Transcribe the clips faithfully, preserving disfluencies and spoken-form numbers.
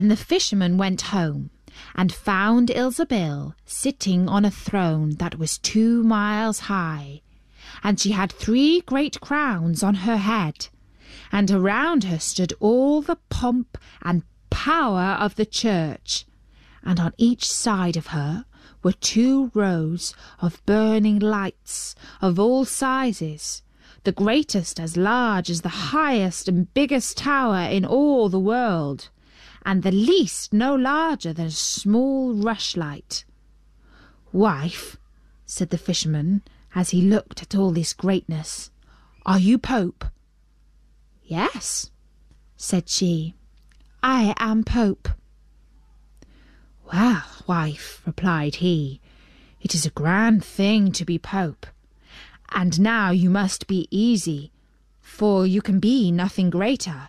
And the fisherman went home and found Ilsebil sitting on a throne that was two miles high, and she had three great crowns on her head, and around her stood all the pomp and power of the church, and on each side of her were two rows of burning lights of all sizes, the greatest as large as the highest and biggest tower in all the world, and the least no larger than a small rushlight. "Wife," said the fisherman, as he looked at all this greatness, "are you Pope?" "Yes," said she, "I am Pope." "Well, wife," replied he, "it is a grand thing to be Pope, and now you must be easy, for you can be nothing greater."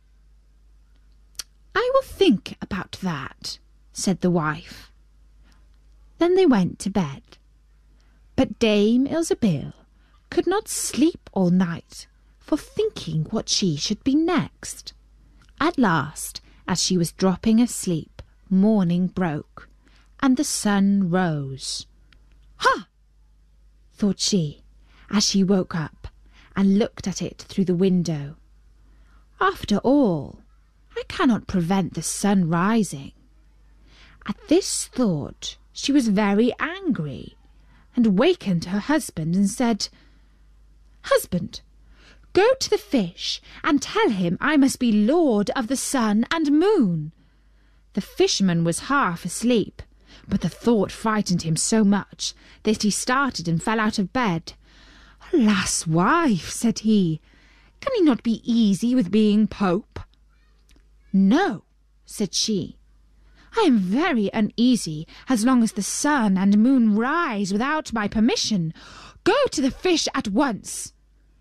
"I will think about that," said the wife. Then they went to bed. But Dame Ilsebil could not sleep all night for thinking what she should be next. At last, as she was dropping asleep, morning broke, and the sun rose. "Ha!" thought she, as she woke up and looked at it through the window. "After all, I cannot prevent the sun rising." At this thought she was very angry, and wakened her husband and said, "Husband, go to the fish and tell him I must be lord of the sun and moon." The fisherman was half asleep, but the thought frightened him so much that he started and fell out of bed. "Alas, wife," said he, "can you not be easy with being Pope?" "No," said she, "I am very uneasy as long as the sun and moon rise without my permission. Go to the fish at once."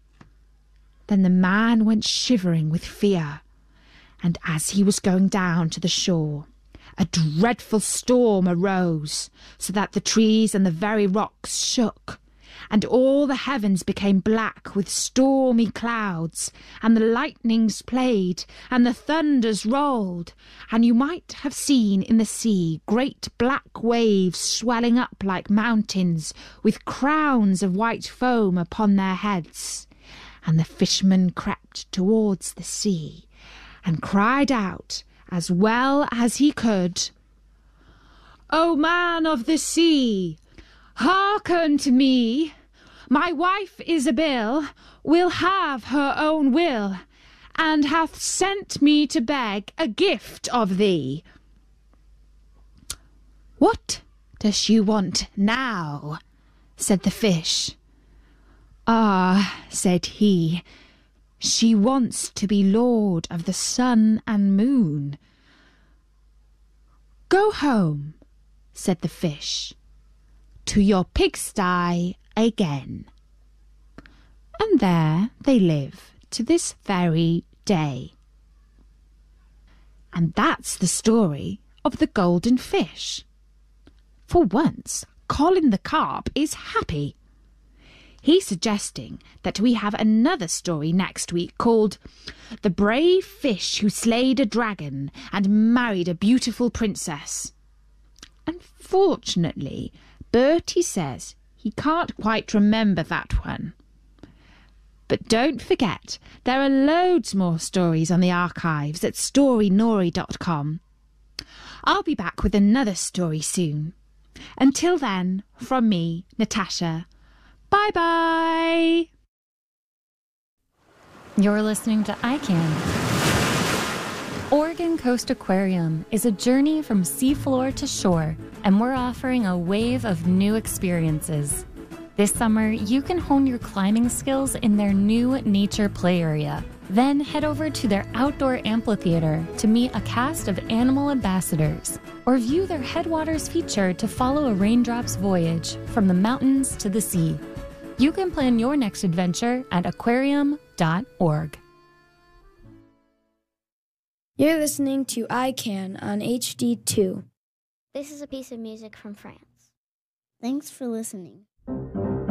Then the man went shivering with fear, and as he was going down to the shore, a dreadful storm arose, so that the trees and the very rocks shook, and all the heavens became black with stormy clouds, and the lightnings played, and the thunders rolled, and you might have seen in the sea great black waves swelling up like mountains, with crowns of white foam upon their heads. And the fisherman crept towards the sea, and cried out as well as he could, "O man of the sea, hearken to me. My wife Ilsebil will have her own will, and hath sent me to beg a gift of thee." "What does she want now?" said the fish. "Ah," said he, "she wants to be lord of the sun and moon." "Go home," said the fish, "to your pigsty again." And there they live to this very day. And that's the story of the golden fish. For once, Colin the Carp is happy. He's suggesting that we have another story next week called The Brave Fish Who Slayed a Dragon and Married a Beautiful Princess. Unfortunately, Bertie says he can't quite remember that one. But don't forget, there are loads more stories on the archives at story nori dot com. I'll be back with another story soon. Until then, from me, Natasha, bye-bye! You're listening to I CAN. Oregon Coast Aquarium is a journey from seafloor to shore, and we're offering a wave of new experiences. This summer, you can hone your climbing skills in their new nature play area. Then head over to their outdoor amphitheater to meet a cast of animal ambassadors, or view their Headwaters feature to follow a raindrop's voyage from the mountains to the sea. You can plan your next adventure at aquarium dot org. You're listening to I CAN on H D two. This is a piece of music from France. Thanks for listening.